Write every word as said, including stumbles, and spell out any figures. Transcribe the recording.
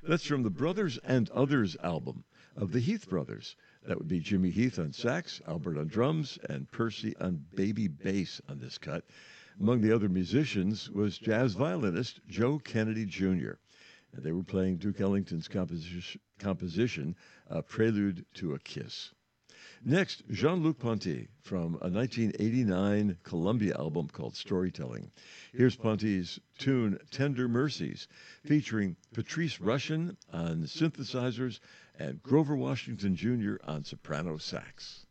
That's from the Brothers and Others album of the Heath Brothers. That would be Jimmy Heath on sax, Albert on drums, and Percy on baby bass on this cut. Among the other musicians was jazz violinist Joe Kennedy Junior And they were playing Duke Ellington's composition, composition uh, Prelude to a Kiss. Next, Jean-Luc Ponty from a nineteen eighty-nine Columbia album called Storytelling. Here's Ponty's tune Tender Mercies, featuring Patrice Rushen on synthesizers and Grover Washington Junior on soprano sax.